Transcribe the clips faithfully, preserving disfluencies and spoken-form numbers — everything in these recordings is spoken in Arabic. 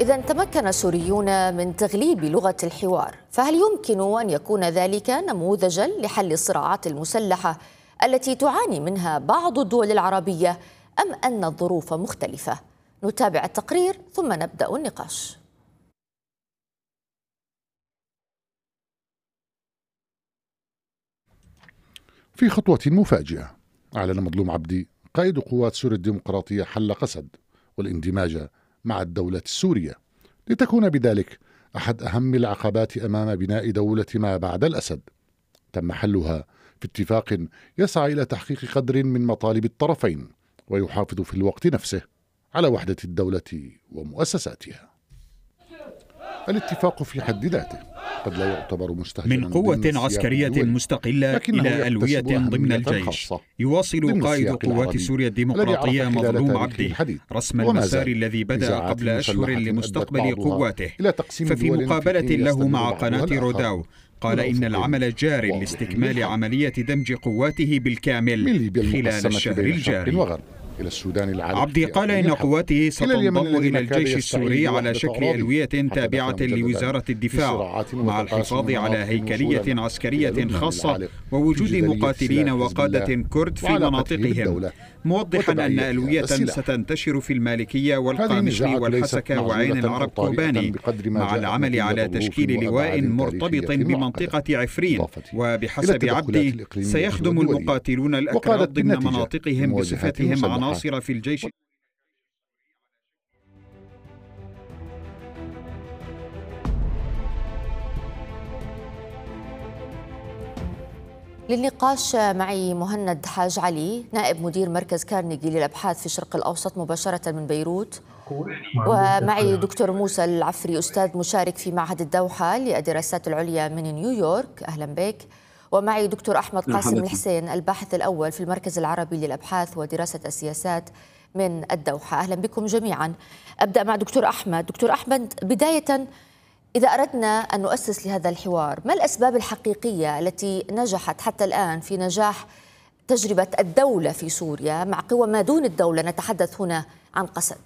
إذا تمكن السوريون من تغليب لغة الحوار، فهل يمكن أن يكون ذلك نموذجا لحل الصراعات المسلحة التي تعاني منها بعض الدول العربية، أم أن الظروف مختلفة؟ نتابع التقرير ثم نبدأ النقاش. في خطوة مفاجئة، أعلن مظلوم عبدي قائد قوات سوريا الديمقراطية حل قسد والاندماج مع الدولة السورية، لتكون بذلك أحد أهم العقبات أمام بناء دولة ما بعد الأسد. تم حلها في اتفاق يسعى إلى تحقيق قدر من مطالب الطرفين، ويحافظ في الوقت نفسه على وحدة الدولة ومؤسساتها. الاتفاق في حد ذاته قد لا يعتبر مستهجنا من قوة عسكرية مستقلة إلى ألوية ضمن الجيش، يواصل قائد قوات سوريا الديمقراطية مظلوم عبدي رسم المسار الذي بدأ قبل أشهر لمستقبل قواته. ففي مقابلة له مع قناة روداو قال إن العمل جار لاستكمال عملية دمج قواته بالكامل خلال الشهر الجاري. إلى السودان عبدي قال إن قواته ستنضم إلى الجيش السوري على شكل ألوية تابعة لوزارة الدفاع، مع الحفاظ على هيكلية عسكرية خاصة ووجود مقاتلين وقادة كرد في مناطقهم، موضحا أن ألوية ستنتشر في المالكية والقامشلي والحسكة وعين العرب كوباني، مع العمل على تشكيل لواء مرتبط بمنطقة عفرين. وبحسب عبدي سيخدم المقاتلون الأكراد ضمن مناطقهم بصفتهم عناصر في الجيش. للنقاش معي مهند حاج علي، نائب مدير مركز كارنيجي للأبحاث في الشرق الأوسط مباشرة من بيروت، ومعي دكتور موسى العفري أستاذ مشارك في معهد الدوحة للدراسات العليا من نيويورك، أهلا بك. ومعي دكتور أحمد قاسم الحسين الباحث الأول في المركز العربي للأبحاث ودراسة السياسات من الدوحة، أهلا بكم جميعا. أبدأ مع دكتور أحمد. دكتور أحمد، بداية إذا أردنا أن نؤسس لهذا الحوار، ما الأسباب الحقيقية التي نجحت حتى الآن في نجاح تجربة الدولة في سوريا مع قوى ما دون الدولة؟ نتحدث هنا عن قسد.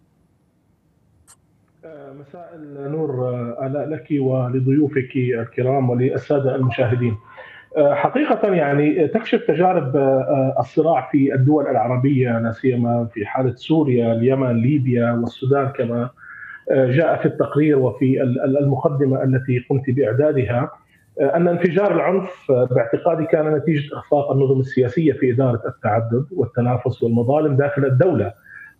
مساء النور آلاء لك ولضيوفك الكرام وللسادة المشاهدين. حقيقة يعني تكشف تجارب الصراع في الدول العربية، لا سيما في حالة سوريا، اليمن، ليبيا والسودان كما جاء في التقرير وفي المقدمة التي قمت بإعدادها، أن انفجار العنف باعتقادي كان نتيجة إخفاق النظم السياسية في إدارة التعدد والتنافس والمظالم داخل الدولة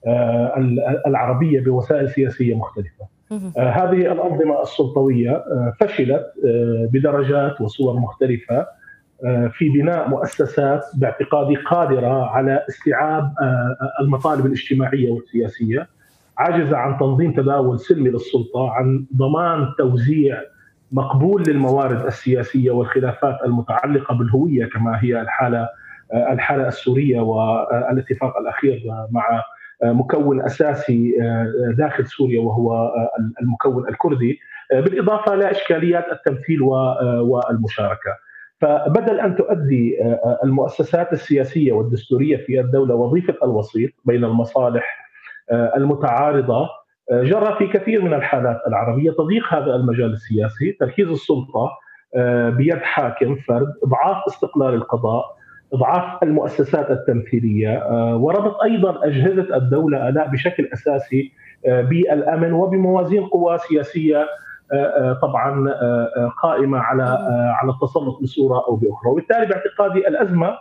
العربية بوسائل سياسية مختلفة. هذه الأنظمة السلطوية فشلت بدرجات وصور مختلفة في بناء مؤسسات باعتقادي قادرة على استيعاب المطالب الاجتماعية والسياسية، عاجزة عن تنظيم تداول سلمي للسلطة، عن ضمان توزيع مقبول للموارد السياسية والخلافات المتعلقة بالهوية كما هي الحالة الحالة السورية والاتفاق الأخير مع مكون أساسي داخل سوريا وهو المكون الكردي، بالإضافة لإشكاليات التمثيل والمشاركة. فبدل أن تؤدي المؤسسات السياسية والدستورية في الدولة وظيفة الوسيط بين المصالح المتعارضة، جرى في كثير من الحالات العربية تضييق هذا المجال السياسي، تركيز السلطة بيد حاكم فرد، إضعاف استقلال القضاء، إضعاف المؤسسات التمثيلية، وربط أيضا أجهزة الدولة أداء بشكل أساسي بالأمن وبموازين قوى سياسية طبعا قائمة على على التسلط بصورة أو بأخرى. وبالتالي باعتقادي الأزمة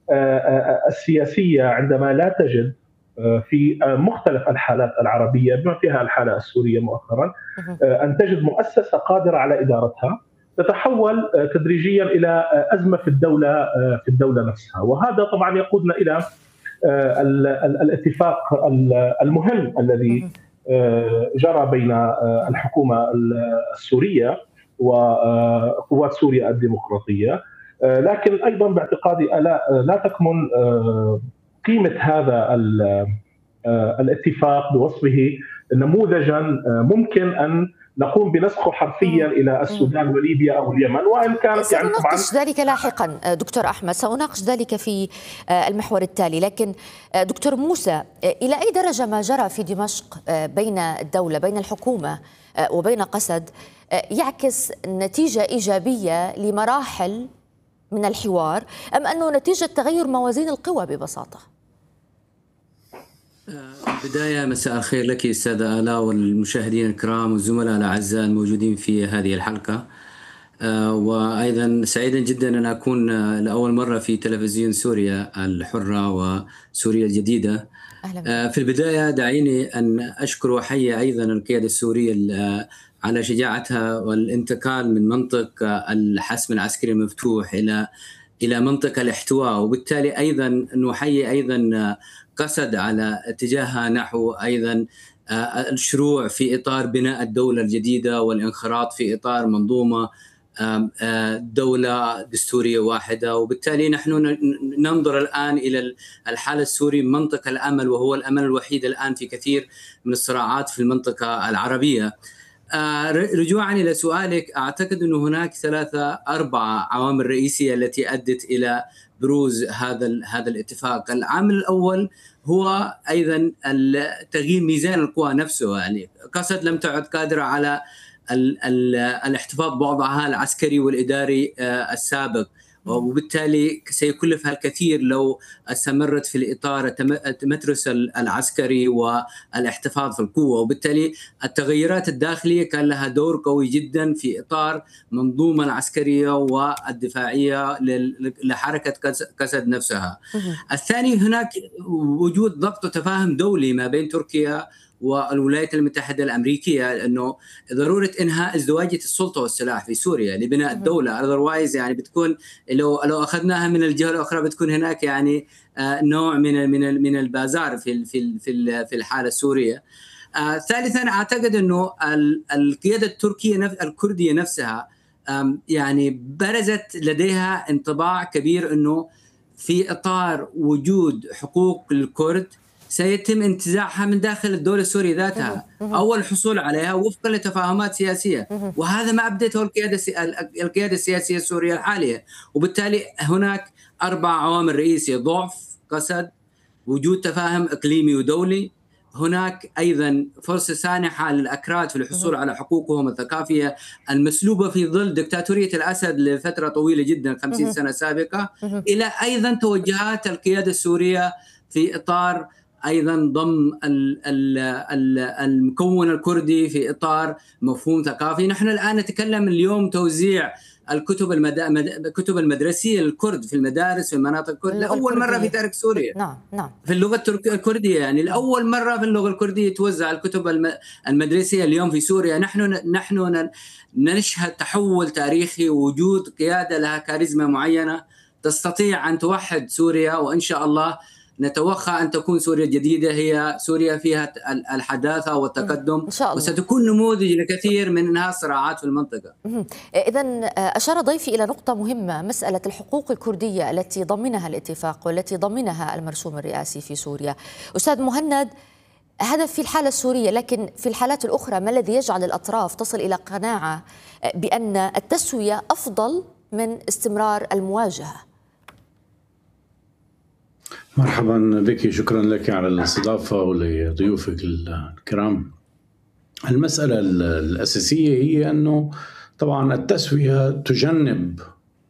السياسية عندما لا تجد في مختلف الحالات العربية بما فيها الحالة السورية مؤخرا أن تجد مؤسسة قادرة على إدارتها، تتحول تدريجيا إلى أزمة في الدولة في الدولة نفسها. وهذا طبعا يقودنا إلى الاتفاق المهم الذي جرى بين الحكومة السورية وقوات سوريا الديمقراطية، لكن أيضا باعتقادي لا لا تكمن قيمة هذا الاتفاق بوصفه نموذجا ممكن أن نقوم بنسخه حرفيا الى السودان وليبيا او اليمن، وان كانت يعني طبعا سنناقش ذلك لاحقا دكتور احمد، سأناقش ذلك في المحور التالي. لكن دكتور موسى، الى اي درجه ما جرى في دمشق بين الدوله بين الحكومه وبين قسد يعكس نتيجه ايجابيه لمراحل من الحوار، ام انه نتيجه تغير موازين القوى ببساطه؟ بداية مساء الخير لك أستاذة آلاء والمشاهدين الكرام والزملاء الأعزاء الموجودين في هذه الحلقة، وأيضا سعيدا جدا أن أكون لأول مرة في تلفزيون سوريا الحرة وسوريا الجديدة. أهلا. في البداية دعيني أن أشكر وأحيي أيضا القيادة السورية على شجاعتها والانتقال من منطق الحسم العسكري المفتوح إلى إلى منطقة الاحتواء، وبالتالي أيضا نحيي أيضا قسد على اتجاهها نحو أيضا الشروع في إطار بناء الدولة الجديدة والانخراط في إطار منظومة دولة دستورية واحدة. وبالتالي نحن ننظر الآن إلى الحالة السورية منطقة الأمل، وهو الأمل الوحيد الآن في كثير من الصراعات في المنطقة العربية. رجوعا إلى سؤالك، أعتقد أن هناك ثلاثة أربعة عوامل رئيسية التي أدت إلى بروز هذا هذا الاتفاق. العامل الأول هو أيضا تغيير ميزان القوى نفسه، يعني قسد لم تعد قادرة على ال ال الاحتفاظ بوضعها العسكري والإداري السابق، وبالتالي سيكلفها الكثير لو استمرت في الإطار التمترس العسكري والاحتفاظ في القوة. وبالتالي التغيرات الداخلية كان لها دور قوي جدا في إطار منظومة العسكرية والدفاعية لحركة قسد نفسها. الثاني، هناك وجود ضغط وتفاهم دولي ما بين تركيا والولايات المتحدة الأمريكية أنه ضرورة إنهاء ازدواجية السلطة والسلاح في سوريا لبناء الدولة، otherwise يعني بتكون لو لو أخذناها من الجهة الأخرى بتكون هناك يعني نوع من من من البازار في في في في الحالة السورية. ثالثا، أعتقد أنه القيادة التركية نفس الكردية نفسها يعني برزت لديها انطباع كبير أنه في إطار وجود حقوق الكرد سيتم انتزاعها من داخل الدولة السورية ذاتها أو الحصول عليها وفقا لتفاهمات سياسية، وهذا ما أبدته القيادة القيادة السياسية السورية الحالية. وبالتالي هناك أربع عوامل رئيسية: ضعف قسد، وجود تفاهم إقليمي ودولي، هناك أيضا فرصة سانحة للأكراد في الحصول على حقوقهم الثقافية المسلوبة في ظل دكتاتورية الأسد لفترة طويلة جدا خمسين سنة سابقة، إلى أيضا توجهات القيادة السورية في إطار أيضا ضم المكون الكردي في إطار مفهوم ثقافي. نحن الآن نتكلم اليوم توزيع الكتب الكتب المدرسية للكرد في المدارس في مناطق الكرد لأول مرة في تاريخ سوريا. نعم نعم. في اللغة الكردية، يعني لأول مرة في اللغة الكردية توزع الكتب المدرسية اليوم في سوريا. نحن نحن نشهد تحول تاريخي، ووجود قيادة لها كاريزما معينة تستطيع أن توحد سوريا، وإن شاء الله نتوقع أن تكون سوريا الجديدة هي سوريا فيها الحداثة والتقدم، وستكون نموذج لكثير من انهاء الصراعات في المنطقة. إذن أشار ضيفي إلى نقطة مهمة، مسألة الحقوق الكردية التي ضمنها الاتفاق والتي ضمنها المرسوم الرئاسي في سوريا. أستاذ مهند، هذا في الحالة السورية، لكن في الحالات الأخرى ما الذي يجعل الأطراف تصل إلى قناعة بأن التسوية أفضل من استمرار المواجهة؟ مرحبا بك، شكرا لك على الاستضافة ولضيوفك الكرام. المسألة الأساسية هي أنه طبعا التسوية تجنب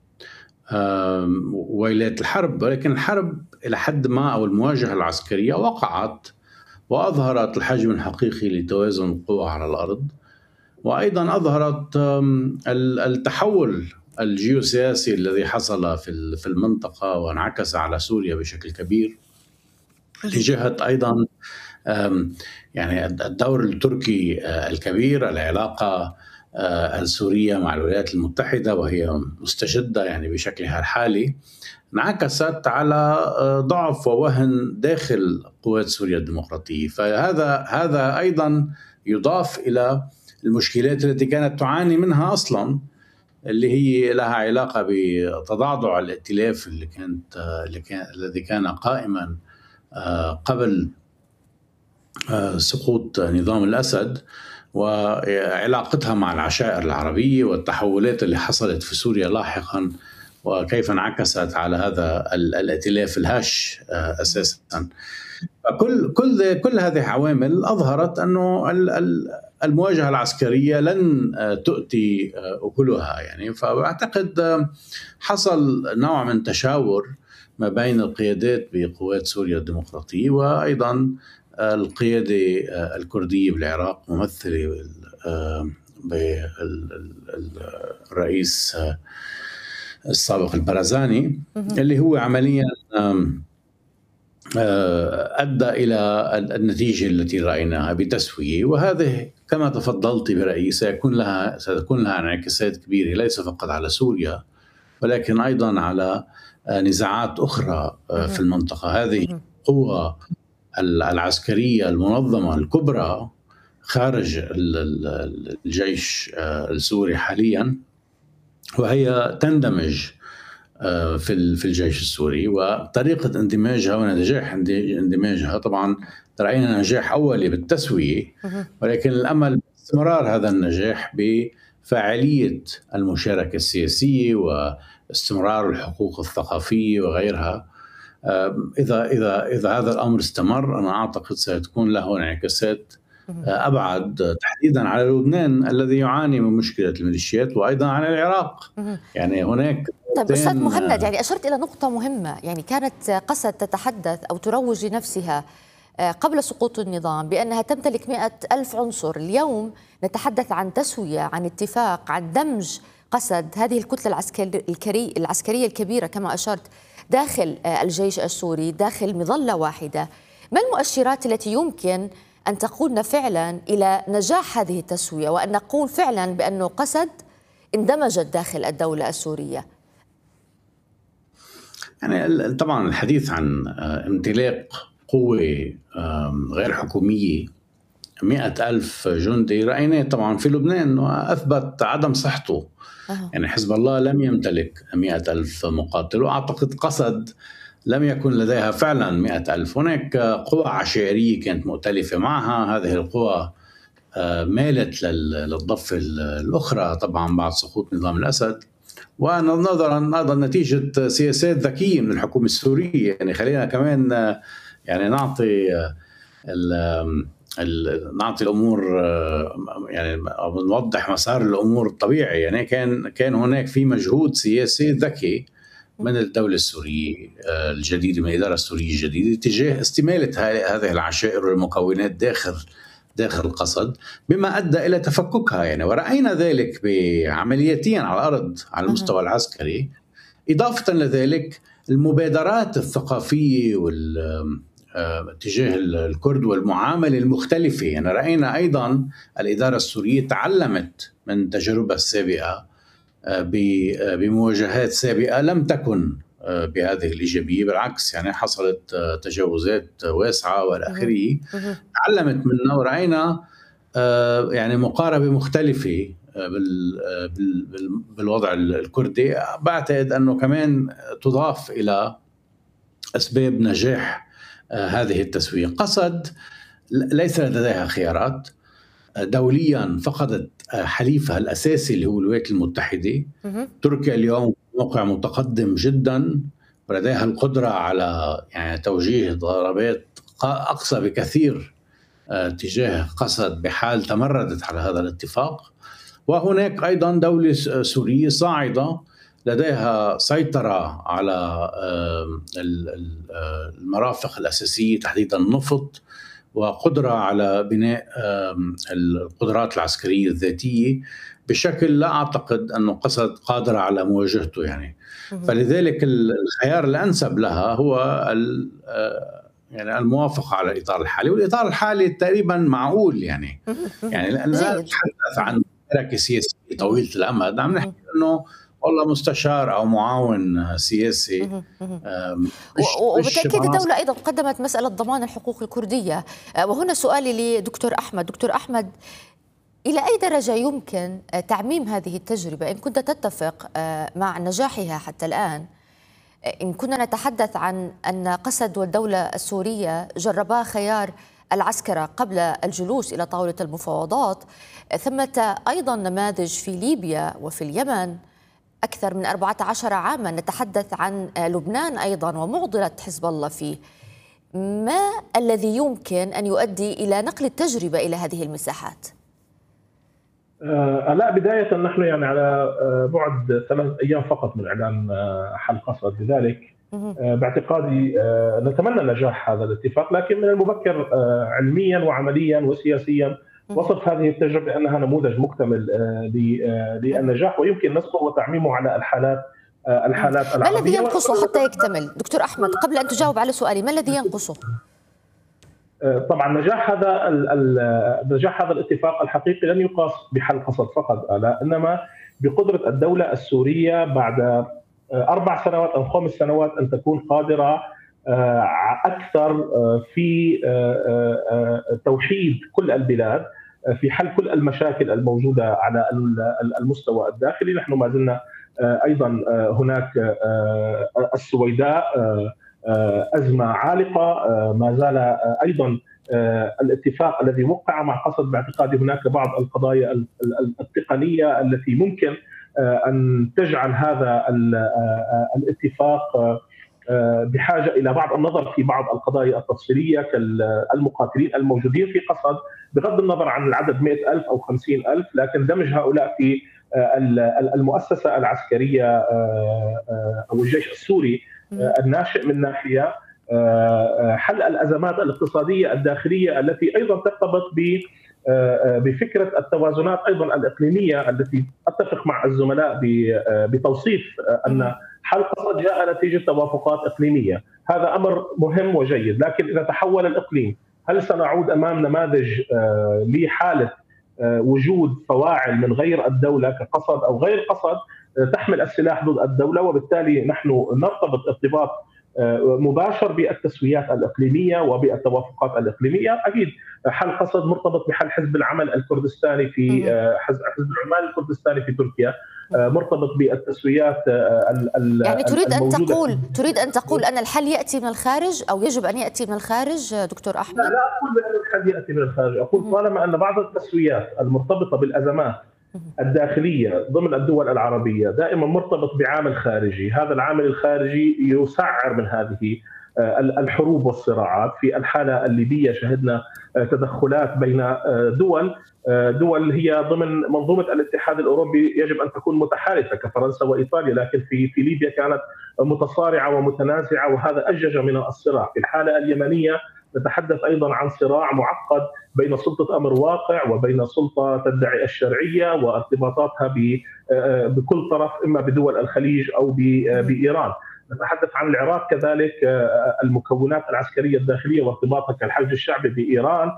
ويلات الحرب، ولكن الحرب إلى حد ما أو المواجهة العسكرية وقعت وأظهرت الحجم الحقيقي لتوازن القوى على الأرض، وأيضا أظهرت التحول الجيوسياسي الذي حصل في في المنطقة وانعكس على سوريا بشكل كبير، لجهة أيضا يعني الدور التركي الكبير، العلاقة السورية مع الولايات المتحدة وهي مستجدة يعني بشكلها الحالي، انعكست على ضعف ووهن داخل قوات سوريا الديمقراطية. فهذا هذا أيضا يضاف إلى المشكلات التي كانت تعاني منها أصلا، اللي هي لها علاقة بتضعضع الائتلاف اللي كانت اللي كان الذي كان قائما قبل سقوط نظام الأسد، وعلاقتها مع العشائر العربية والتحولات اللي حصلت في سوريا لاحقا وكيف انعكست على هذا الائتلاف الهش أساسا. كل كل كل هذه عوامل أظهرت أنه المواجهة العسكرية لن تؤتي أكلها يعني. فأعتقد حصل نوع من تشاور ما بين القيادات بقوات سوريا الديمقراطية وأيضا القيادة الكردية بالعراق ممثلة بالرئيس السابق البرزاني، اللي هو عمليا أدى إلى النتيجة التي رأيناها بتسوية. وهذه كما تفضلت برأيي سيكون لها ستكون لها انعكاسات كبيرة ليس فقط على سوريا ولكن أيضا على نزاعات أخرى في المنطقة. هذه القوة العسكرية المنظمة الكبرى خارج الجيش السوري حاليا، وهي تندمج في في الجيش السوري، وطريقة اندماجها ونجاح اندماجها طبعا رأينا نجاح أولي بالتسوية، ولكن الأمل باستمرار هذا النجاح بفاعلية المشاركة السياسية واستمرار الحقوق الثقافية وغيرها. إذا إذا إذا هذا الأمر استمر أنا أعتقد ستكون له انعكاسات أبعد تحديدا على لبنان الذي يعاني من مشكلة الميليشيات وأيضا على العراق. يعني هناك طيب أستاذ مهند، يعني أشرت إلى نقطة مهمة، يعني كانت قسد تتحدث أو تروج لنفسها قبل سقوط النظام بأنها تمتلك مئة ألف عنصر. اليوم نتحدث عن تسوية، عن اتفاق، عن دمج قسد هذه الكتلة العسكرية العسكرية الكبيرة كما أشرت داخل الجيش السوري داخل مظلة واحدة. ما المؤشرات التي يمكن أن تقودنا فعلا إلى نجاح هذه التسوية وأن نقول فعلا بأنه قسد اندمجت داخل الدولة السورية؟ يعني طبعا الحديث عن امتلاك قوة غير حكومية مئة ألف جندي رأيناه طبعا في لبنان وأثبت عدم صحته. أه. يعني حزب الله لم يمتلك مئة ألف مقاتل، وأعتقد قسد لم يكن لديها فعلا مئة ألف. هناك قوى عشائرية كانت مؤتلفة معها، هذه القوى مالت للضفة الأخرى طبعا بعد سقوط نظام الأسد، ونظرا أيضا نتيجة سياسات ذكية من الحكومة السورية. يعني خلينا كمان يعني نعطي نعطي الأمور يعني أو نوضح مسار الأمور الطبيعي. يعني كان كان هناك في مجهود سياسي ذكي من الدولة السورية الجديدة، من الإدارة السورية الجديدة تجاه استمالة هذه العشائر والمكونات داخل داخل القسد، بما أدى إلى تفككها. يعني ورأينا ذلك بعملياتيا على الأرض على المستوى العسكري. إضافة لذلك المبادرات الثقافية وال تجاه الكرد والمعاملة المختلفة. يعني رأينا أيضا الإدارة السورية تعلمت من تجربة السابقة بمواجهات سابقة لم تكن بهذه الإيجابية، بالعكس يعني حصلت تجاوزات واسعة والآخرية تعلمت منها. ورأينا يعني مقاربة مختلفة بالوضع الكردي. بعتقد أنه كمان تضاف إلى أسباب نجاح هذه التسوية. قسد ليس لديها خيارات دوليا، فقدت حليفها الأساسي اللي هو الولايات المتحدة. تركيا اليوم موقع متقدم جدا ولديها القدرة على يعني توجيه ضربات أقصى بكثير تجاه قسد بحال تمردت على هذا الاتفاق. وهناك أيضا دولة سورية صاعدة لديها سيطرة على المرافق الأساسية تحديدا النفط، وقدرة على بناء القدرات العسكرية الذاتية بشكل لا أعتقد أنه قسد قادرة على مواجهته. يعني فلذلك الخيار الأنسب لها هو يعني الموافقة على الإطار الحالي، والإطار الحالي تقريبا معقول. يعني يعني لا نتحدث عن حركة سياسية طويلة الأمد، عم نحكي أنه والله مستشار أو معاون سياسي. وبالتأكيد الدولة أيضا قدمت مسألة ضمان الحقوق الكردية. وهنا سؤالي لدكتور أحمد. دكتور أحمد، إلى أي درجة يمكن تعميم هذه التجربة إن كنت تتفق مع نجاحها حتى الآن؟ إن كنا نتحدث عن أن قسد والدولة السورية جربا خيار العسكرة قبل الجلوس إلى طاولة المفاوضات، ثمة أيضا نماذج في ليبيا وفي اليمن أكثر من أربعة عشر عاما. نتحدث عن لبنان أيضا ومعضلة حزب الله فيه. ما الذي يمكن أن يؤدي إلى نقل التجربة إلى هذه المساحات؟ آه لا، بداية نحن يعني على آه بعد ثلاث أيام فقط من إعلان آه حل قسد، لذلك آه باعتقادي آه نتمنى نجاح هذا الاتفاق، لكن من المبكر آه علميا وعمليا وسياسيا وصف هذه التجربة أنها نموذج مكتمل آه للنجاح، ويمكن نسبه وتعميمه على الحالات آه الحالات العربية. ما الذي ينقصه حتى يكتمل؟ دكتور أحمد، قبل أن تجاوب على سؤالي، ما الذي ينقصه؟ طبعا نجاح هذا نجاح هذا الاتفاق الحقيقي لن يقاس بحل قسد فقط، لا، انما بقدره الدوله السوريه بعد اربع سنوات او خمس سنوات ان تكون قادره اكثر في توحيد كل البلاد، في حل كل المشاكل الموجوده على المستوى الداخلي. نحن ما زلنا ايضا هناك السويداء أزمة عالقة، ما زال أيضا الاتفاق الذي وقع مع قسد باعتقادي هناك بعض القضايا التقنية التي ممكن أن تجعل هذا الاتفاق بحاجة إلى بعض النظر في بعض القضايا التفصيلية كالمقاتلين الموجودين في قسد، بغض النظر عن العدد مئة ألف أو خمسين ألف، لكن دمج هؤلاء في المؤسسة العسكرية أو الجيش السوري الناشئ من ناحية، حل الأزمات الاقتصادية الداخلية التي أيضا ترتبط بفكرة التوازنات أيضا الإقليمية التي أتفق مع الزملاء بتوصيف أن حل قسد جاء نتيجة توافقات إقليمية. هذا أمر مهم وجيد، لكن إذا تحول الإقليم هل سنعود أمام نماذج لحالة وجود فواعل من غير الدولة كقسد أو غير قسد تحمل السلاح ضد الدولة، وبالتالي نحن نرتبط ارتباط مباشر بالتسويات الإقليمية وبالتوافقات الإقليمية. أكيد حل قسد مرتبط بحل حزب العمل الكردستاني في حزب العمال الكردستاني في تركيا، مرتبط بالتسويات يعني تريد أن تقول تريد أن تقول أن الحل يأتي من الخارج أو يجب أن يأتي من الخارج دكتور أحمد؟ لا, لا أقول بأن الحل يأتي من الخارج، أقول طالما أن بعض التسويات المرتبطة بالأزمات الداخلية ضمن الدول العربية دائما مرتبط بعامل خارجي، هذا العامل الخارجي يسعر من هذه الحروب والصراعات. في الحالة الليبية شهدنا تدخلات بين دول دول هي ضمن منظومة الاتحاد الأوروبي يجب أن تكون متحالفة كفرنسا وإيطاليا، لكن في في ليبيا كانت متصارعة ومتنازعة، وهذا أجج من الصراع. في الحالة اليمنية نتحدث أيضا عن صراع معقد بين سلطة أمر واقع وبين سلطة تدعي الشرعية وارتباطاتها بكل طرف، إما بدول الخليج أو بإيران. نتحدث عن العراق كذلك، المكونات العسكرية الداخلية وارتباطها كالحشد الشعبي بإيران،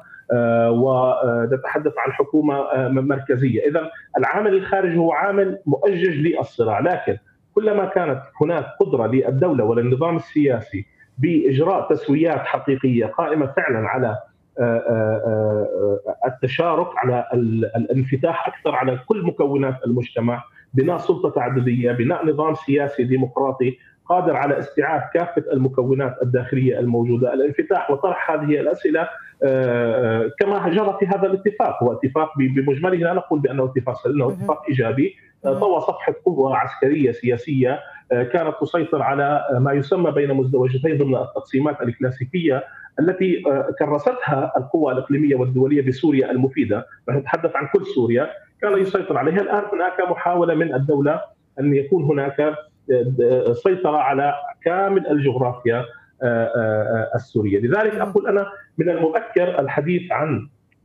ونتحدث عن حكومة مركزية. إذن العامل الخارجي هو عامل مؤجج للصراع، لكن كلما كانت هناك قدرة للدولة وللنظام السياسي بإجراء تسويات حقيقية قائمة فعلا على التشارك، على الانفتاح أكثر على كل مكونات المجتمع، بناء سلطة تعددية، بناء نظام سياسي ديمقراطي قادر على استيعاب كافة المكونات الداخلية الموجودة، الانفتاح وطرح هذه الأسئلة كما جرى في هذا الاتفاق. هو اتفاق بمجمله لا نقول بأنه اتفاق سلبي، انه اتفاق إيجابي طوى صفحة قوة عسكرية سياسية كانت تسيطر على ما يسمى بين مزدوجتين ضمن التقسيمات الكلاسيكية التي كرستها القوى الإقليمية والدولية بسوريا المفيدة. نتحدث عن كل سوريا كان يسيطر عليها. الآن هناك محاولة من الدولة أن يكون هناك سيطرة على كامل الجغرافيا السورية. لذلك أقول أنا من المبكر الحديث عن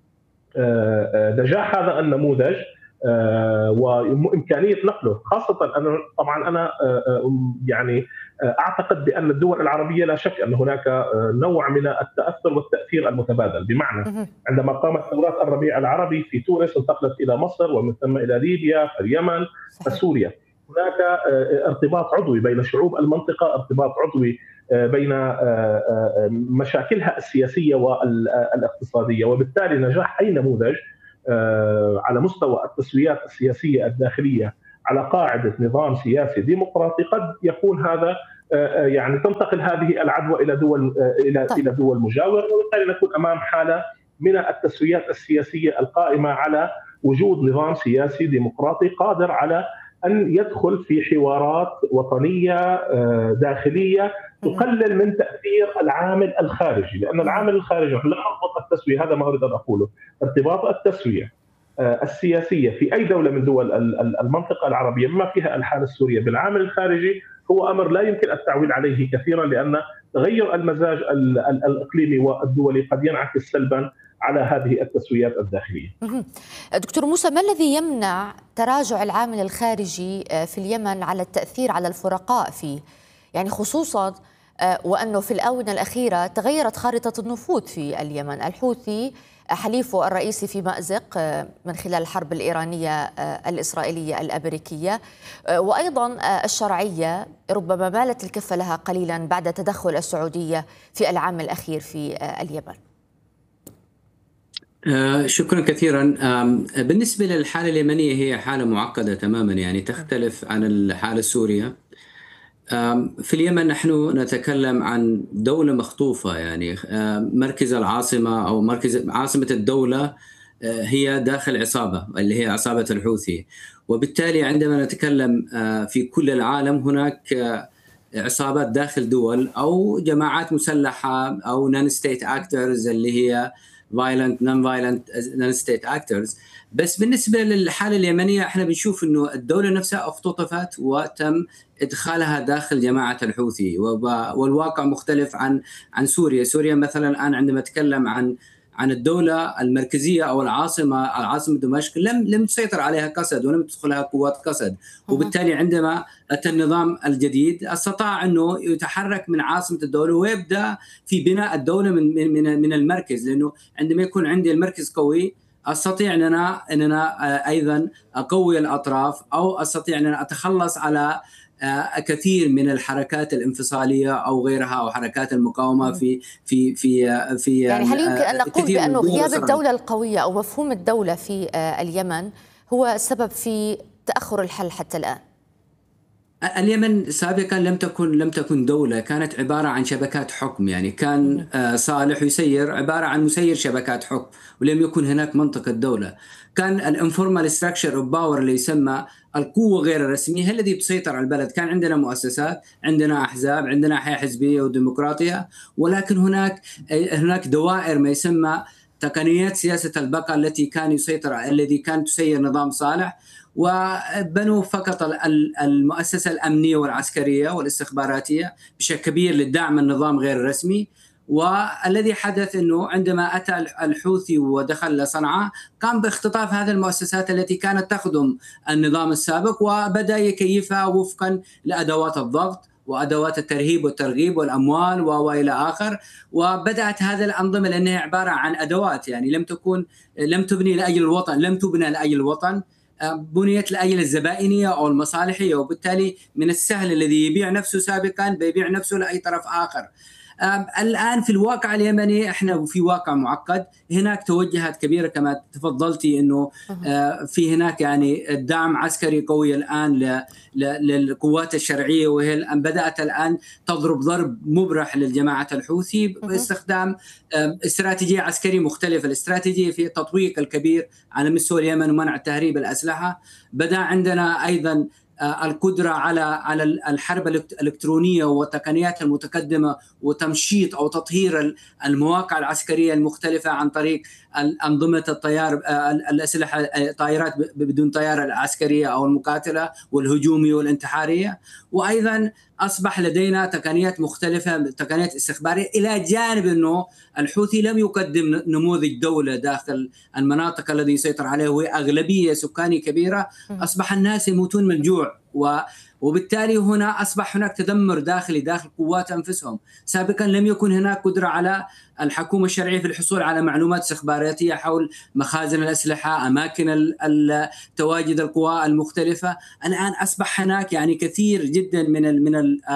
نجاح هذا النموذج وإمكانية نقله، خاصة أن طبعا أنا يعني أعتقد بأن الدول العربية لا شك أن هناك نوع من التأثر والتأثير المتبادل، بمعنى عندما قامت ثورات الربيع العربي في تونس انتقلت إلى مصر ومن ثم إلى ليبيا فاليمن فسوريا. هناك ارتباط عضوي بين شعوب المنطقة، ارتباط عضوي بين مشاكلها السياسية والاقتصادية، وبالتالي نجاح أي نموذج على مستوى التسويات السياسية الداخلية على قاعدة نظام سياسي ديمقراطي قد يكون هذا يعني تنتقل هذه العدوى الى دول الى الى دول مجاوره، وبالتالي نكون امام حاله من التسويات السياسيه القائمه على وجود نظام سياسي ديمقراطي قادر على أن يدخل في حوارات وطنية داخلية تقلل من تأثير العامل الخارجي، لأن العامل الخارجي لا نربط التسوية، هذا ما أريد أن أقوله، ارتباط التسوية السياسية في أي دولة من دول المنطقة العربية بما فيها الحالة السورية بالعامل الخارجي هو أمر لا يمكن التعويل عليه كثيرا، لأن تغير المزاج الإقليمي والدولي قد ينعكس سلبا على هذه التسويات الداخلية. دكتور موسى، ما الذي يمنع تراجع العامل الخارجي في اليمن على التأثير على الفرقاء فيه؟ يعني خصوصا وأنه في الآونة الأخيرة تغيرت خارطة النفوذ في اليمن، الحوثي حليفه الرئيسي في مأزق من خلال الحرب الإيرانية الإسرائيلية الأمريكية، وأيضا الشرعية ربما مالت الكفة لها قليلا بعد تدخل السعودية في العام الأخير في اليمن. شكرا كثيرا. بالنسبة للحالة اليمنية هي حالة معقدة تماما، يعني تختلف عن الحالة السورية. في اليمن نحن نتكلم عن دولة مخطوفة، يعني مركز العاصمة أو مركز عاصمة الدولة هي داخل عصابة اللي هي عصابة الحوثي، وبالتالي عندما نتكلم في كل العالم هناك عصابات داخل دول أو جماعات مسلحة أو نون ستيت أكترز اللي هي violent non-violent non-state actors. بس بالنسبة للحالة اليمنية احنا بنشوف انه الدولة نفسها اختطفت وتم ادخالها داخل جماعة الحوثي، والواقع مختلف عن عن سوريا. سوريا مثلا الآن عندما نتكلم عن عن الدولة المركزية أو العاصمة العاصمة دمشق لم لم تسيطر عليها قسد ولم تدخلها قوات قسد، وبالتالي عندما أتى النظام الجديد استطاع أنه يتحرك من عاصمة الدولة ويبدأ في بناء الدولة من من من المركز، لأنه عندما يكون عندي المركز قوي استطيع ان انا ان انا ايضا اقوي الاطراف او استطيع ان انا اتخلص على كثير من الحركات الانفصاليه او غيرها او حركات المقاومه في في في في يعني هل يمكن ان نقول بانه غياب الدوله القويه او مفهوم الدوله في اليمن هو السبب في تاخر الحل حتى الان؟ اليمن سابقا لم تكن لم تكن دولة، كانت عبارة عن شبكات حكم، يعني كان صالح يسير عبارة عن مسير شبكات حكم ولم يكن هناك منطقة دولة. كان الانفورمال ستراكشر اوف باور اللي يسمى القوة غير الرسمية هي الذي بتسيطر على البلد. كان عندنا مؤسسات، عندنا أحزاب، عندنا حياة حزبية وديمقراطية، ولكن هناك هناك دوائر ما يسمى تقنيات سياسة البقاء التي كان يسيطر الذي كان تسير نظام صالح، وبنوا فقط المؤسسة الأمنية والعسكرية والاستخباراتية بشكل كبير للدعم النظام غير الرسمي. والذي حدث أنه عندما أتى الحوثي ودخل لصنعاء قام باختطاف هذه المؤسسات التي كانت تخدم النظام السابق وبدأ يكيفها وفقا لأدوات الضغط وأدوات الترهيب والترغيب والأموال وإلى آخر. وبدأت هذه الأنظمة لأنها عبارة عن أدوات، يعني لم تكن لم تبني لأجل الوطن، لم تبنى لأجل الوطن، بنيت لأجل الزبائنية أو المصالحية، وبالتالي من السهل الذي يبيع نفسه سابقا بيبيع نفسه لأي طرف آخر. الآن في الواقع اليمني احنا في واقع معقد، هناك توجهات كبيرة كما تفضلتي انه في هناك يعني دعم عسكري قوي الآن للقوات الشرعية، وهي الآن بدأت الآن تضرب ضرب مبرح للجماعة الحوثي باستخدام استراتيجية عسكرية مختلفة. الاستراتيجية في التطويق الكبير على مستوى اليمن ومنع تهريب الأسلحة. بدأ عندنا أيضا القدرة على على الحرب الإلكترونية والتقنيات المتقدمة وتمشيط أو تطهير المواقع العسكرية المختلفة عن طريق أنظمة الطيار الأسلحة طائرات بدون طيار العسكرية أو المقاتلة والهجومية والانتحارية. وأيضا أصبح لدينا تقنيات مختلفة، تقنيات استخبارية، إلى جانب أنه الحوثي لم يقدم نموذج دولة داخل المناطق الذي يسيطر عليه وهي أغلبية سكاني كبيرة. أصبح الناس يموتون من الجوع، و وبالتالي هنا أصبح هناك تدمر داخلي داخل قوات أنفسهم. سابقا لم يكن هناك قدرة على الحكومة الشرعية في الحصول على معلومات استخباراتية حول مخازن الأسلحة، أماكن تواجد القوى المختلفة. الآن أصبح هناك يعني كثير جدا من ال من ال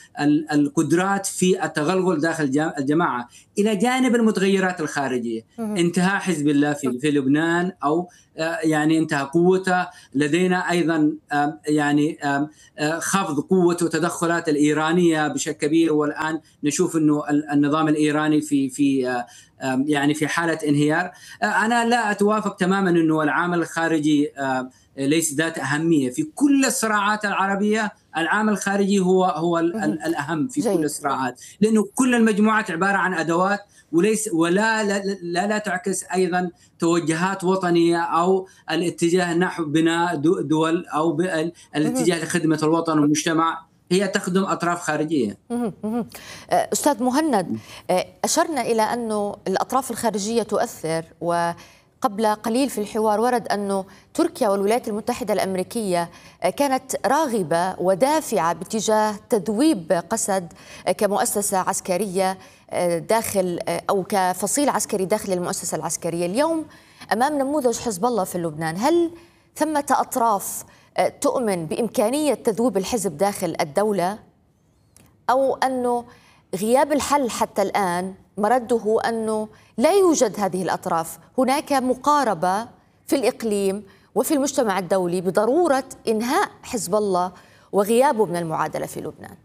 القدرات في التغلغل داخل الجماعة، إلى جانب المتغيرات الخارجية. انتهاء حزب الله في لبنان أو يعني انتهى قوته. لدينا أيضا يعني يعني خفض قوة وتدخلات الإيرانية بشكل كبير، والآن نشوف أنه النظام الإيراني في في يعني في حالة انهيار. أنا لا أتوافق تماما أنه العامل الخارجي ليس ذات أهمية في كل الصراعات العربية. العامل الخارجي هو هو الأهم في كل الصراعات، لأنه كل المجموعات عبارة عن أدوات وليس ولا لا لا, لا تعكس أيضا توجهات وطنية أو الاتجاه نحو بناء دول أو الاتجاه لخدمة الوطن والمجتمع. هي تخدم أطراف خارجية. أستاذ مهند، أشرنا إلى أنه الأطراف الخارجية تؤثر، وقبل قليل في الحوار ورد أنه تركيا والولايات المتحدة الأمريكية كانت راغبة ودافعة باتجاه تذويب قسد كمؤسسة عسكرية داخل أو كفصيل عسكري داخل المؤسسة العسكرية. اليوم أمام نموذج حزب الله في لبنان، هل ثمة أطراف تؤمن بإمكانية تذويب الحزب داخل الدولة، أو أنه غياب الحل حتى الآن مرده أنه لا يوجد هذه الأطراف، هناك مقاربة في الإقليم وفي المجتمع الدولي بضرورة إنهاء حزب الله وغيابه من المعادلة في لبنان؟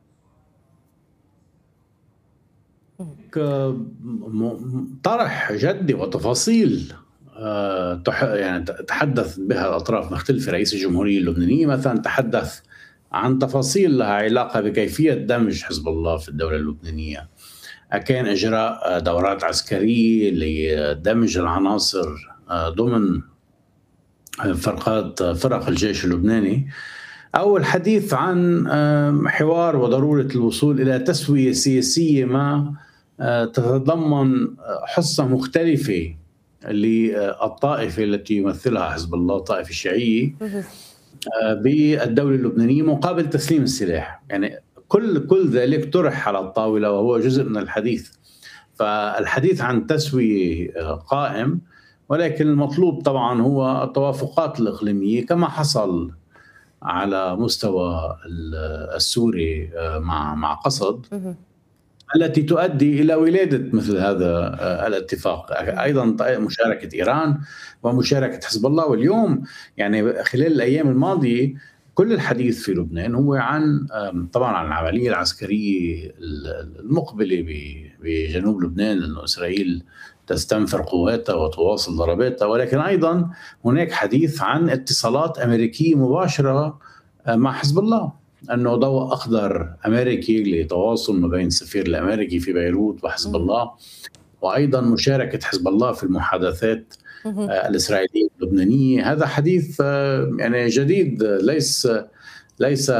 طرح جدي وتفاصيل يعني تحدث بها الأطراف مختلفة. رئيس الجمهورية اللبنانية مثلا تحدث عن تفاصيل لها علاقة بكيفية دمج حزب الله في الدولة اللبنانية، كان إجراء دورات عسكرية لدمج العناصر ضمن فرقات فرق الجيش اللبناني، أو الحديث عن حوار وضرورة الوصول إلى تسوية سياسية ما تتضمن حصة مختلفة للطائفة التي يمثلها حزب الله، الطائفة الشيعية، بالدولة اللبنانية مقابل تسليم السلاح. يعني كل كل ذلك طرح على الطاولة وهو جزء من الحديث. فالحديث عن تسوية قائم، ولكن المطلوب طبعا هو التوافقات الإقليمية كما حصل على مستوى السوري مع مع قسد، التي تؤدي إلى ولادة مثل هذا الاتفاق. أيضا مشاركة إيران ومشاركة حزب الله. واليوم يعني خلال الأيام الماضية كل الحديث في لبنان هو عن طبعا عن العملية العسكرية المقبلة بجنوب لبنان، لأنه إسرائيل تستنفر قواتها وتواصل ضرباتها، ولكن أيضا هناك حديث عن اتصالات أمريكية مباشرة مع حزب الله، أنه ضوء أخضر أمريكي لتواصل ما بين السفير الأمريكي في بيروت وحزب الله، وأيضا مشاركة حزب الله في المحادثات الإسرائيلية اللبنانية. هذا حديث يعني جديد، ليس ليس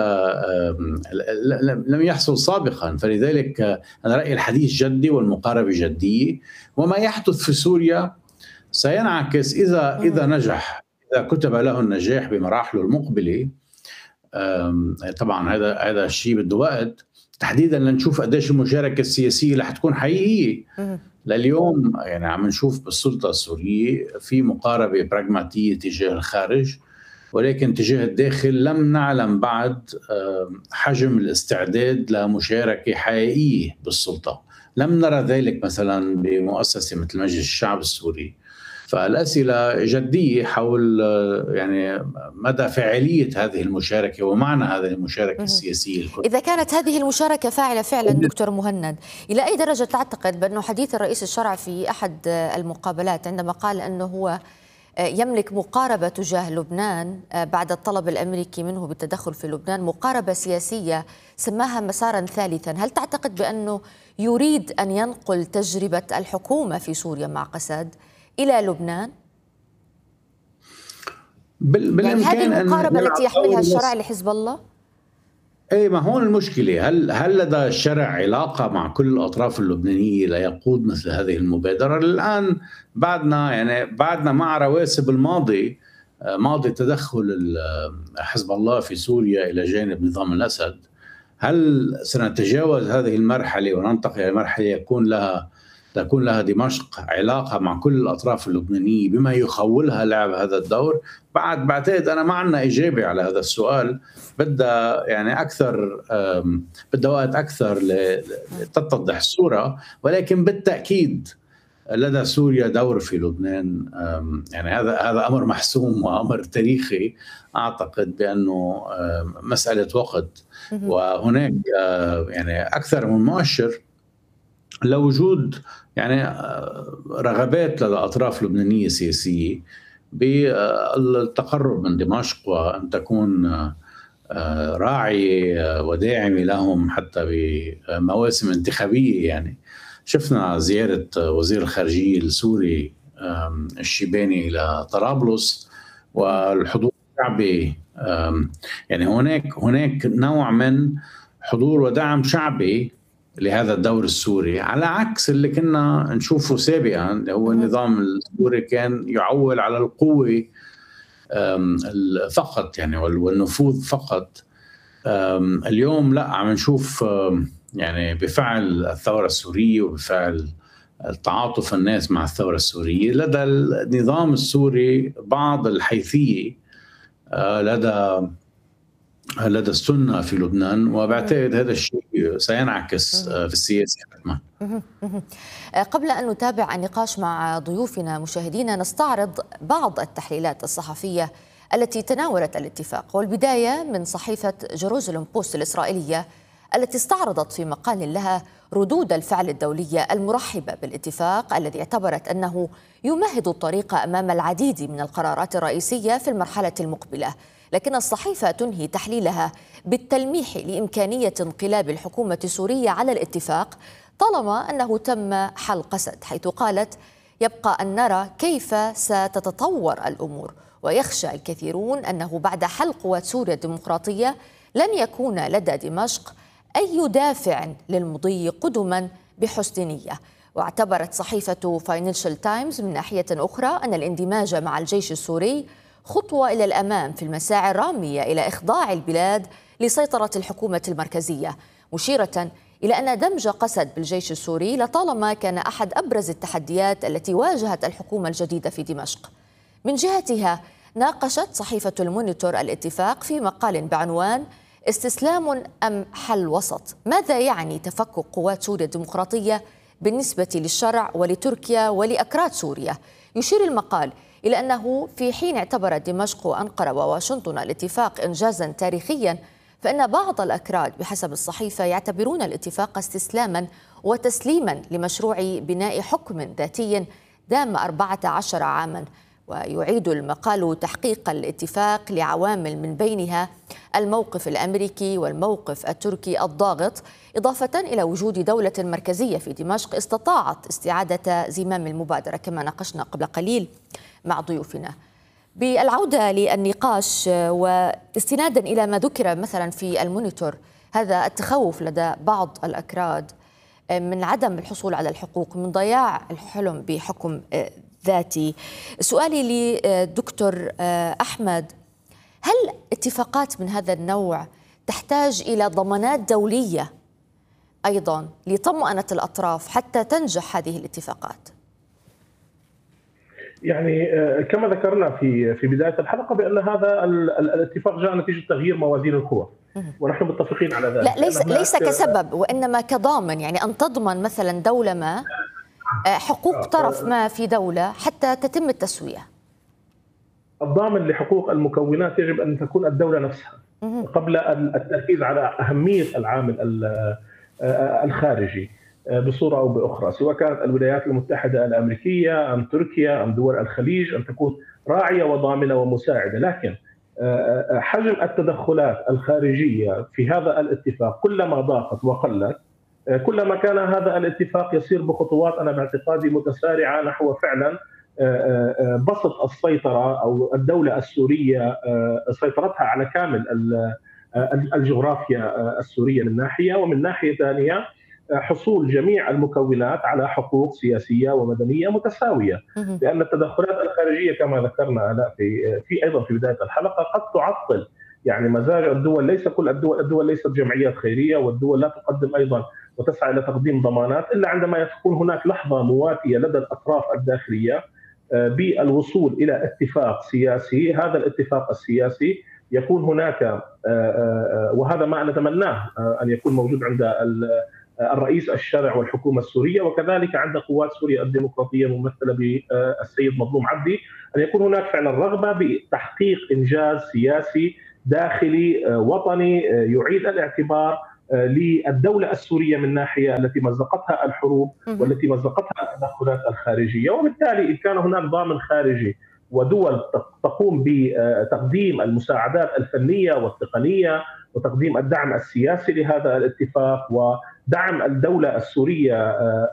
لم يحصل سابقا. فلذلك أنا رأيي الحديث جدي والمقاربة جدية، وما يحدث في سوريا سينعكس إذا إذا نجح، إذا كتب له النجاح بمراحله المقبلة. طبعا هذا هذا الشيء بده وقت، تحديدا لنشوف قديش المشاركة السياسية رح تكون حقيقية. لليوم يعني عم نشوف بالسلطة السورية في مقاربة براغماتية تجاه الخارج، ولكن تجاه الداخل لم نعلم بعد حجم الاستعداد لمشاركة حقيقية بالسلطة. لم نرى ذلك مثلا بمؤسسة مثل مجلس الشعب السوري. فالأسئلة جدية حول يعني مدى فاعلية هذه المشاركة ومعنى هذه المشاركة السياسية الكل. إذا كانت هذه المشاركة فاعلة فعلا دكتور مهند، إلى أي درجة تعتقد بأنه حديث الرئيس الشرع في أحد المقابلات عندما قال أنه هو يملك مقاربة تجاه لبنان بعد الطلب الأمريكي منه بالتدخل في لبنان، مقاربة سياسية سماها مسارا ثالثا، هل تعتقد بأنه يريد أن ينقل تجربة الحكومة في سوريا مع قسد إلى لبنان؟ يعني هذه المقاربة التي يحملها الشرع لحزب الله؟ اي ما هون المشكلة، هل هل لدى الشرع علاقة مع كل الأطراف اللبنانية ليقود مثل هذه المبادرة؟ الآن بعدنا يعني بعدنا مع رواسب الماضي، ماضي تدخل حزب الله في سوريا إلى جانب نظام الأسد. هل سنتجاوز هذه المرحلة وننتقل إلى مرحلة يكون لها تكون لها دمشق علاقة مع كل الأطراف اللبنانية بما يخولها لعب هذا الدور؟ بعد بعتقد أنا ما عندنا إجابة على هذا السؤال، بدها يعني أكثر بدها وقت أكثر لتتضح الصورة. ولكن بالتأكيد لدى سوريا دور في لبنان. يعني هذا هذا أمر محسوم وأمر تاريخي، أعتقد بأنه مسألة وقت. وهناك يعني أكثر من مؤشر لوجود يعني رغبات لدى أطراف لبنانية سياسية بالتقرب من دمشق، وأن تكون راعية وداعمة لهم حتى بمواسم انتخابية. يعني شفنا زيارة وزير الخارجية السوري الشيباني إلى طرابلس والحضور الشعبي. يعني هناك هناك نوع من حضور ودعم شعبي لهذا الدور السوري، على عكس اللي كنا نشوفه سابقا اللي هو النظام السوري كان يعول على القوة فقط يعني والنفوذ فقط. اليوم لا، عم نشوف يعني بفعل الثورة السورية وبفعل التعاطف الناس مع الثورة السورية لدى النظام السوري بعض الحيثية لدى لدى السنة في لبنان، وبعتقد هذا الشيء سينعكس في السياسة حتما. قبل أن نتابع النقاش مع ضيوفنا مشاهدينا، نستعرض بعض التحليلات الصحفية التي تناولت الاتفاق، والبداية من صحيفة جيروزاليم بوست الإسرائيلية التي استعرضت في مقال لها ردود الفعل الدولية المرحبة بالاتفاق الذي اعتبرت أنه يمهد الطريق أمام العديد من القرارات الرئيسية في المرحلة المقبلة. لكن الصحيفة تنهي تحليلها بالتلميح لإمكانية انقلاب الحكومة السورية على الاتفاق طالما أنه تم حل قسد، حيث قالت: يبقى أن نرى كيف ستتطور الأمور، ويخشى الكثيرون أنه بعد حل قوات سوريا الديمقراطية لن يكون لدى دمشق أي دافع للمضي قدما بحسن نية. واعتبرت صحيفة فاينانشال تايمز من ناحية أخرى أن الاندماج مع الجيش السوري خطوة إلى الأمام في المساعي الرامية إلى إخضاع البلاد لسيطرة الحكومة المركزية، مشيرة إلى أن دمج قسد بالجيش السوري لطالما كان أحد أبرز التحديات التي واجهت الحكومة الجديدة في دمشق. من جهتها ناقشت صحيفة المونيتور الاتفاق في مقال بعنوان استسلام أم حل وسط؟ ماذا يعني تفكك قوات سوريا الديمقراطية بالنسبة للشرع ولتركيا ولأكراد سوريا؟ يشير المقال إلى أنه في حين اعتبرت دمشق وأنقرة وواشنطن الاتفاق إنجازا تاريخيا، فإن بعض الأكراد بحسب الصحيفة يعتبرون الاتفاق استسلاما وتسليما لمشروع بناء حكم ذاتي دام أربعة عشر عاما. ويعيد المقال تحقيق الاتفاق لعوامل من بينها الموقف الأمريكي والموقف التركي الضاغط، إضافة إلى وجود دولة مركزية في دمشق استطاعت استعادة زمام المبادرة، كما ناقشنا قبل قليل مع ضيوفنا. بالعودة للنقاش واستنادا إلى ما ذكر مثلا في المونيتور، هذا التخوف لدى بعض الأكراد من عدم الحصول على الحقوق، من ضياع الحلم بحكم ذاتي. سؤالي لدكتور أحمد، هل اتفاقات من هذا النوع تحتاج إلى ضمانات دولية أيضا لطمأنة الأطراف حتى تنجح هذه الاتفاقات؟ يعني كما ذكرنا في في بداية الحلقة بأن هذا الاتفاق جاء نتيجة تغيير موازين القوى، ونحن متفقين على ذلك. لا، ليس ليس كسبب، وإنما كضامن، يعني أن تضمن مثلا دولة ما حقوق طرف ما في دولة حتى تتم التسوية. الضامن لحقوق المكونات يجب أن تكون الدولة نفسها قبل التركيز على أهمية العامل الخارجي بصورة أو بأخرى، سواء كانت الولايات المتحدة الأمريكية أم تركيا أم دول الخليج، أن تكون راعية وضامنة ومساعدة. لكن حجم التدخلات الخارجية في هذا الاتفاق كلما ضاقت وقلت، كلما كان هذا الاتفاق يسير بخطوات أنا باعتقادي متسارعة نحو فعلا بسط السيطرة أو الدولة السورية سيطرتها على كامل الجغرافيا السورية من ناحية، ومن ناحية ثانية حصول جميع المكونات على حقوق سياسية ومدنية متساوية. لأن التدخلات الخارجية كما ذكرنا لا في في أيضا في بداية الحلقة قد تعطل يعني مزاج الدول. ليس كل الدول الدول ليست جمعيات خيرية، والدول لا تقدم أيضا وتسعى إلى تقديم ضمانات إلا عندما تكون هناك لحظة مواتية لدى الأطراف الداخلية بالوصول إلى اتفاق سياسي. هذا الاتفاق السياسي يكون هناك، وهذا ما نتمناه أن يكون موجود عند الرئيس الشرع والحكومة السورية، وكذلك عند قوات سوريا الديمقراطية الممثلة بالسيد مظلوم عبدي، أن يكون هناك فعلا رغبة بتحقيق إنجاز سياسي داخلي وطني يعيد الاعتبار للدولة السورية من ناحية التي مزقتها الحروب والتي مزقتها التدخلات الخارجية. وبالتالي إن كان هناك ضامن خارجي ودول تقوم بتقديم المساعدات الفنية والتقنية وتقديم الدعم السياسي لهذا الاتفاق ودعم الدولة السورية